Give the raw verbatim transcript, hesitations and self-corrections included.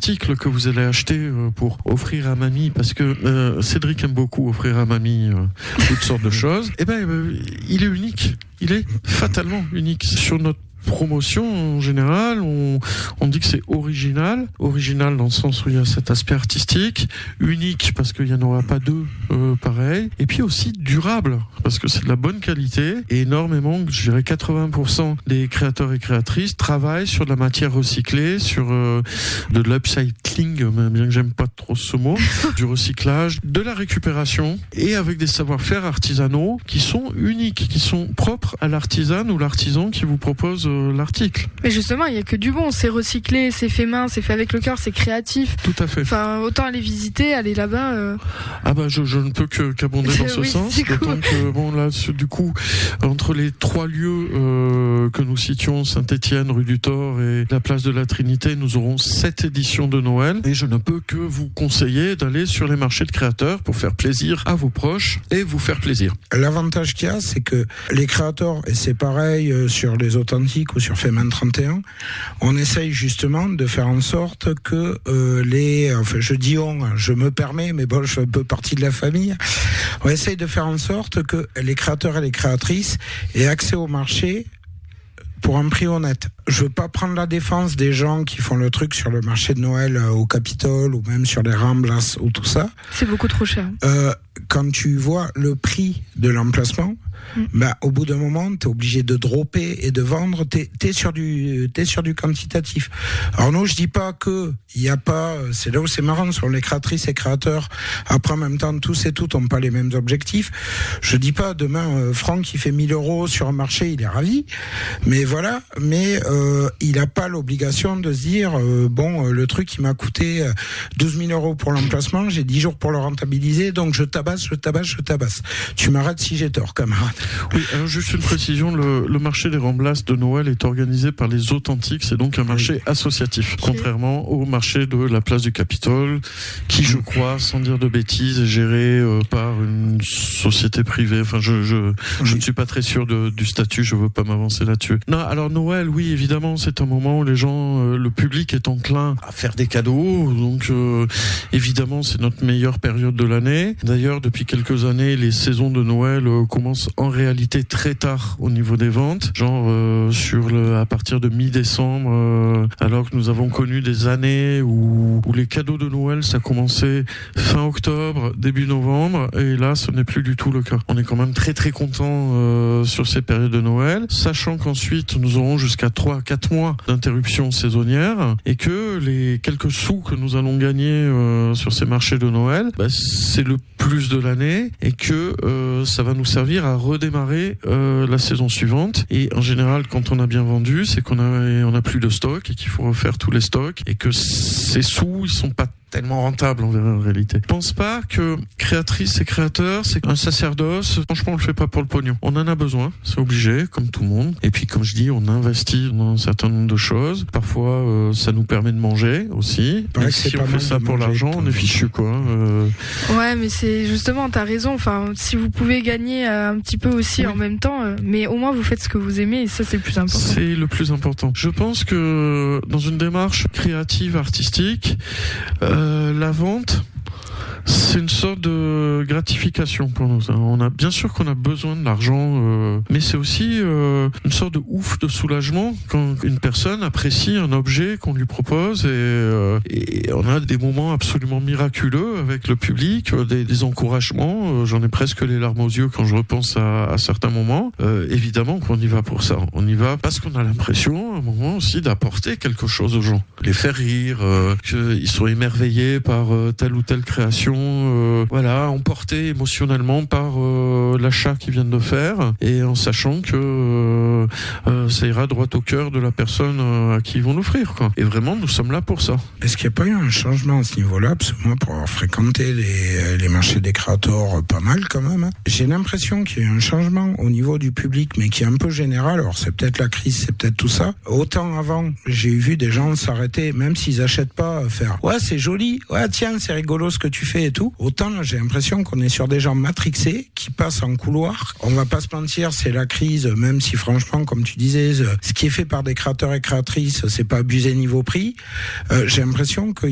article que vous allez acheter euh, pour offrir à mamie, parce que euh, Cédric aime beaucoup offrir à mamie euh, toutes sortes de choses, eh ben, euh, il est unique. Il est fatalement unique. Sur notre promotion en général, on, on dit que c'est original, original dans le sens où il y a cet aspect artistique, unique parce qu'il n'y en aura pas deux euh, pareils, et puis aussi durable parce que c'est de la bonne qualité, et énormément, je dirais quatre-vingts pour cent des créateurs et créatrices travaillent sur de la matière recyclée, sur euh, de l'upcycling, bien que j'aime pas trop ce mot, du recyclage, de la récupération, et avec des savoir-faire artisanaux qui sont uniques, qui sont propres à l'artisan ou l'artisan qui vous propose l'article. Mais justement, il y a que du bon, c'est recyclé, c'est fait main, c'est fait avec le cœur, c'est créatif. Tout à fait. Enfin, autant aller visiter, aller là-bas. Euh... Ah bah je, je ne peux que qu'abonder dans ce oui, sens. D'autant cool. que bon là, du coup, entre les trois lieux euh, que nous citions, Saint-Étienne, rue du Thor et la place de la Trinité, nous aurons sept éditions de Noël. Et je ne peux que vous conseiller d'aller sur les marchés de créateurs pour faire plaisir à vos proches et vous faire plaisir. L'avantage qu'il y a, c'est que les créateurs, et c'est pareil euh, sur les authentiques ou sur Femin trente et un, on essaye justement de faire en sorte que euh, les, enfin je dis on, je me permets, mais bon, je fais un peu partie de la famille, on essaye de faire en sorte que les créateurs et les créatrices aient accès au marché pour un prix honnête. Je veux pas prendre la défense des gens qui font le truc sur le marché de Noël euh, au Capitole ou même sur les Ramblas ou tout ça. C'est beaucoup trop cher. Euh, quand tu vois le prix de l'emplacement, mmh. bah, au bout d'un moment, t'es obligé de dropper et de vendre. T'es, t'es sur du, t'es sur du quantitatif. Alors non, je dis pas que il y a pas. C'est là où c'est marrant, sur les créatrices et créateurs. Après, en même temps, tous et toutes ont pas les mêmes objectifs. Je dis pas demain, euh, Franck qui fait mille euros sur un marché, il est ravi. Mais voilà. Mais euh, il a pas l'obligation de se dire euh, bon, euh, le truc il m'a coûté douze mille euros pour l'emplacement, j'ai dix jours pour le rentabiliser, donc je tabasse, je tabasse, je tabasse. Tu m'arrêtes si j'ai tort, camarade. Oui, alors juste une précision, le, le marché des Ramblas de Noël est organisé par les Authentiques, c'est donc un marché oui. associatif, contrairement au marché de la place du Capitole, qui je crois, sans dire de bêtises, est géré euh, par une société privée. Enfin, je je, oui. je ne suis pas très sûr de, du statut, je veux pas m'avancer là-dessus. Non, alors Noël, oui, évidemment, c'est un moment où les gens, euh, le public est enclin à faire des cadeaux, donc euh, évidemment, c'est notre meilleure période de l'année. D'ailleurs, depuis quelques années, les saisons de Noël euh, commencent en réalité très tard au niveau des ventes, genre euh, sur le, à partir de mi-décembre, euh, alors que nous avons connu des années où, où les cadeaux de Noël ça commençait fin octobre, début novembre, et là ce n'est plus du tout le cas. On est quand même très très content euh, sur ces périodes de Noël, sachant qu'ensuite nous aurons jusqu'à trois à quatre mois d'interruption saisonnière, et que les quelques sous que nous allons gagner euh, sur ces marchés de Noël, bah, c'est le plus de l'année, et que euh, ça va nous servir à redémarrer euh, la saison suivante. Et en général, quand on a bien vendu, c'est qu'on a on a plus de stock et qu'il faut refaire tous les stocks, et que ces sous ils sont pas tellement rentable en réalité. Je pense pas que créatrice et créateur, c'est un sacerdoce. Franchement, on le fait pas pour le pognon. On en a besoin, c'est obligé, comme tout le monde. Et puis, comme je dis, on investit dans un certain nombre de choses. Parfois, euh, ça nous permet de manger aussi. Et si on fait ça pour l'argent, on est fichu, quoi. Euh... Ouais, mais c'est justement, t'as raison. Enfin, si vous pouvez gagner un petit peu aussi oui. en même temps, euh, mais au moins vous faites ce que vous aimez, et ça, c'est le plus important. C'est le plus important. Je pense que dans une démarche créative, artistique, euh, Euh, la vente, c'est une sorte de gratification pour nous. On a bien sûr qu'on a besoin de l'argent, euh, mais c'est aussi euh, une sorte de ouf de soulagement quand une personne apprécie un objet qu'on lui propose, et, euh, et on a des moments absolument miraculeux avec le public, des, des encouragements. Euh, j'en ai presque les larmes aux yeux quand je repense à, à certains moments. Euh, évidemment qu'on y va pour ça. On y va parce qu'on a l'impression, à un moment aussi, d'apporter quelque chose aux gens, les faire rire, euh, qu'ils soient émerveillés par euh, telle ou telle création. Euh, voilà, emporté émotionnellement par euh, l'achat qu'ils viennent de faire, et en sachant que euh, euh, ça ira droit au cœur de la personne euh, à qui ils vont l'offrir, quoi. Et vraiment, nous sommes là pour ça. Est-ce qu'il n'y a pas eu un changement à ce niveau-là? Parce que moi, pour avoir fréquenté les, les marchés des créateurs pas mal quand même, hein, j'ai l'impression qu'il y a eu un changement au niveau du public, mais qui est un peu général. Alors c'est peut-être la crise, c'est peut-être tout ça. Autant avant, j'ai vu des gens s'arrêter, même s'ils achètent pas, faire ouais c'est joli, ouais tiens c'est rigolo ce que tu fais et tout. Autant là, j'ai l'impression qu'on est sur des gens matrixés qui passent en couloir. On va pas se mentir, c'est la crise, même si franchement, comme tu disais, ce qui est fait par des créateurs et créatrices, c'est pas abusé niveau prix. Euh, j'ai l'impression que